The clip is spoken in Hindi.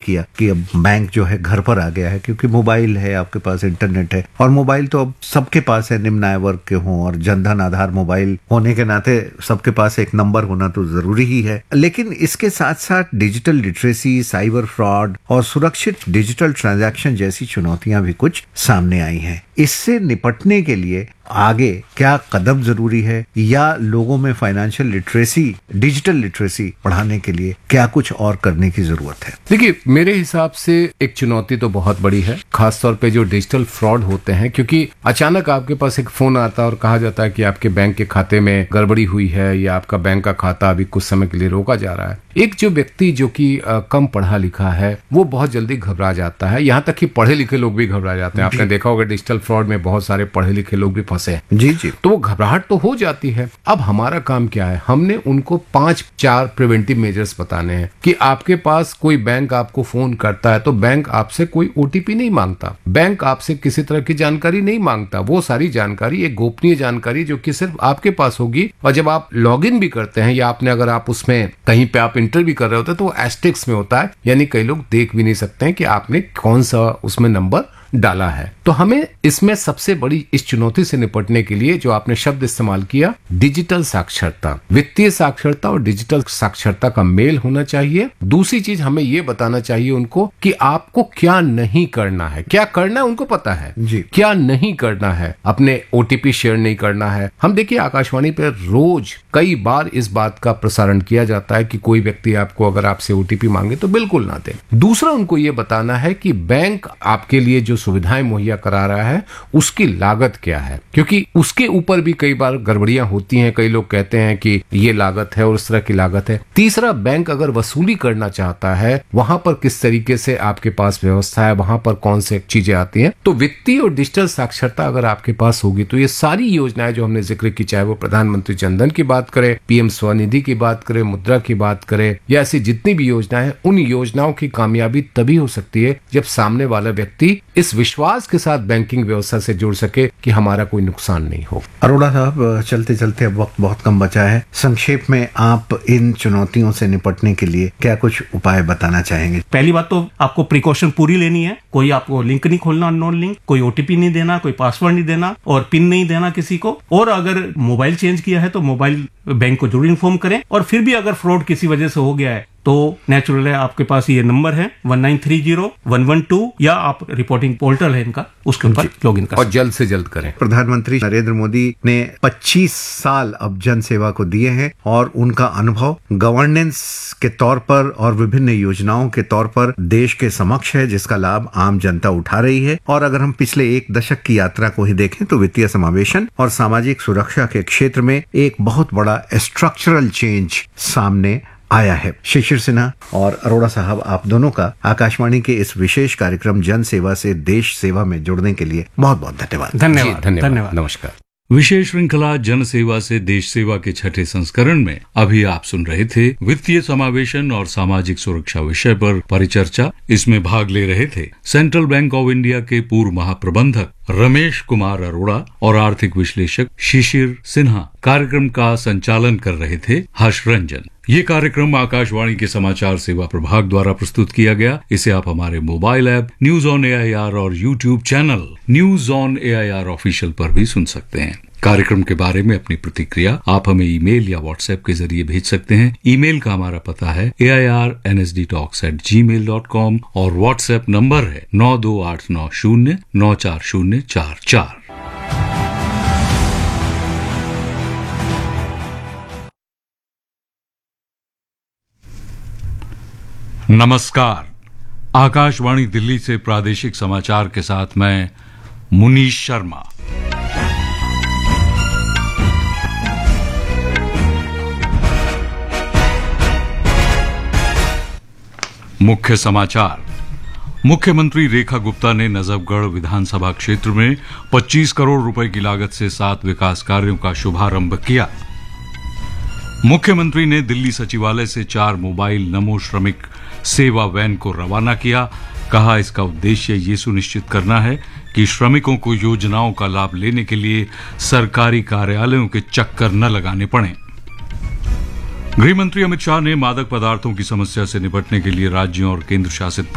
किया कि अब बैंक जो है घर पर आ गया है, क्योंकि मोबाइल है, आपके पास इंटरनेट है, और मोबाइल तो अब सबके पास है, निम्न आय वर्ग के हों और जनधन आधार मोबाइल होने के नाते सबके पास एक नंबर होना तो जरूरी ही है। लेकिन इसके साथ साथ डिजिटल लिटरेसी, साइबर फ्रॉड और सुरक्षित डिजिटल ट्रांजैक्शन जैसी चुनौतियां भी कुछ सामने आई हैं। इससे निपटने के लिए आगे क्या कदम जरूरी है, या लोगों में फाइनेंशियल लिटरेसी, डिजिटल लिटरेसी बढ़ाने के लिए क्या कुछ और करने की जरूरत है? देखिए, मेरे हिसाब से एक चुनौती तो बहुत बड़ी है, खासतौर पे जो डिजिटल फ्रॉड होते हैं, क्योंकि अचानक आपके पास एक फोन आता है और कहा जाता है कि आपके बैंक के खाते में गड़बड़ी हुई है या आपका बैंक का खाता अभी कुछ समय के लिए रोका जा रहा है। एक जो व्यक्ति जो कि कम पढ़ा लिखा है वो बहुत जल्दी घबरा जाता है, यहाँ तक कि पढ़े लिखे लोग भी घबरा जाते हैं। आपने देखा होगा डिजिटल फ्रॉड में बहुत सारे पढ़े लिखे लोग भी फंसे हैं। जी जी। तो वो घबराहट तो हो जाती है। अब हमारा काम क्या है, हमने उनको 5-4 प्रिवेंटिव मेजर्स बताने हैं कि आपके पास कोई बैंक आपको फोन करता है तो बैंक आपसे कोई ओटीपी नहीं मांगता, बैंक आपसे किसी तरह की जानकारी नहीं मांगता। वो सारी जानकारी एक गोपनीय जानकारी जो कि सिर्फ आपके पास होगी, और जब आप लॉग इन भी करते हैं या आपने अगर आप उसमें कहीं पे आप इंटर भी कर रहे होते हैं तो वो एस्टेरिस्क में होता है, यानी कई लोग देख भी नहीं सकते हैं कि आपने कौन सा उसमें नंबर डाला है। तो हमें इसमें सबसे बड़ी इस चुनौती से निपटने के लिए जो आपने शब्द इस्तेमाल किया, डिजिटल साक्षरता, वित्तीय साक्षरता और डिजिटल साक्षरता का मेल होना चाहिए। दूसरी चीज हमें ये बताना चाहिए उनको कि आपको क्या नहीं करना है। क्या करना है उनको पता है जी, क्या नहीं करना है, अपने ओटीपी शेयर नहीं करना है। हम देखिए आकाशवाणी पर रोज कई बार इस बात का प्रसारण किया जाता है कि कोई व्यक्ति आपको अगर आपसे ओटीपी मांगे तो बिल्कुल ना दे। दूसरा उनको ये बताना है कि बैंक आपके लिए जो सुविधाएं मुहैया करा रहा है उसकी लागत क्या है, क्योंकि उसके ऊपर भी कई बार गड़बड़ियां होती हैं। कई लोग कहते हैं कि ये लागत है और उस तरह की लागत है। तीसरा, बैंक अगर वसूली करना चाहता है वहां पर किस तरीके से आपके पास व्यवस्था है, वहां पर कौन से चीजें आती हैं। तो वित्तीय और डिजिटल साक्षरता अगर आपके पास होगी तो ये सारी योजनाएं जो हमने जिक्र की, चाहे वो प्रधानमंत्री जनधन की बात करें, पीएम स्वनिधि की बात करें, मुद्रा की बात करें, या ऐसी जितनी भी योजनाएं हैं, उन योजनाओं की कामयाबी तभी हो सकती है जब सामने वाला व्यक्ति इस विश्वास के साथ बैंकिंग व्यवस्था से जुड़ सके कि हमारा कोई नुकसान नहीं हो। अरोड़ा साहब, चलते चलते अब वक्त बहुत कम बचा है, संक्षेप में आप इन चुनौतियों से निपटने के लिए क्या कुछ उपाय बताना चाहेंगे? पहली बात तो आपको प्रिकॉशन पूरी लेनी है। कोई आपको लिंक नहीं खोलना, अननोन लिंक, कोई ओटीपी नहीं देना, कोई पासवर्ड नहीं देना और पिन नहीं देना किसी को। और अगर मोबाइल चेंज किया है तो मोबाइल बैंक को जरूर इन्फॉर्म करें। और फिर भी अगर फ्रॉड किसी वजह से हो गया है तो नेचुरल है, आपके पास ये नंबर है 1930-112, या आप रिपोर्टिंग पोर्टल है इनका, उसके ऊपर लॉग इन करें और जल्द से जल्द करें। प्रधानमंत्री नरेंद्र मोदी ने 25 साल अब जन सेवा को दिए हैं और उनका अनुभव गवर्नेंस के तौर पर और विभिन्न योजनाओं के तौर पर देश के समक्ष है, जिसका लाभ आम जनता उठा रही है। और अगर हम पिछले 1 दशक की यात्रा को ही देखें तो वित्तीय समावेशन और सामाजिक सुरक्षा के क्षेत्र में एक बहुत बड़ा स्ट्रक्चरल चेंज सामने आया है। शिशिर सिन्हा और अरोड़ा साहब, आप दोनों का आकाशवाणी के इस विशेष कार्यक्रम जन सेवा से देश सेवा में जुड़ने के लिए बहुत बहुत धन्यवाद। धन्यवाद। नमस्कार। विशेष श्रृंखला जन सेवा से देश सेवा के 6ठे संस्करण में अभी आप सुन रहे थे वित्तीय समावेशन और सामाजिक सुरक्षा विषय पर परिचर्चा। इसमें भाग ले रहे थे सेंट्रल बैंक ऑफ इंडिया के पूर्व महाप्रबंधक रमेश कुमार अरोड़ा और आर्थिक विश्लेषक शिशिर सिन्हा। कार्यक्रम का संचालन कर रहे थे हर्ष रंजन। ये कार्यक्रम आकाशवाणी के समाचार सेवा प्रभाग द्वारा प्रस्तुत किया गया। इसे आप हमारे mobile app news on AIR और YouTube channel news on AIR official पर भी सुन सकते हैं। कार्यक्रम के बारे में अपनी प्रतिक्रिया आप हमें ईमेल या व्हाट्सएप के जरिए भेज सकते हैं। ईमेल का हमारा पता है airnsdtalks@gmail.com और व्हाट्सएप नंबर है 9289094044। नमस्कार। आकाशवाणी दिल्ली से प्रादेशिक समाचार के साथ मैं मुनीश शर्मा। मुख्य समाचार। मुख्यमंत्री रेखा गुप्ता ने नजफगढ़ विधानसभा क्षेत्र में 25 करोड़ रुपए की लागत से 7 विकास कार्यों का शुभारंभ किया। मुख्यमंत्री ने दिल्ली सचिवालय से 4 मोबाइल नमो श्रमिक सेवा वैन को रवाना किया। कहा, इसका उद्देश्य ये सुनिश्चित करना है कि श्रमिकों को योजनाओं का लाभ लेने के लिए सरकारी कार्यालयों के चक्कर न लगाने पड़े। गृह मंत्री अमित शाह ने मादक पदार्थों की समस्या से निपटने के लिए राज्यों और केंद्र शासित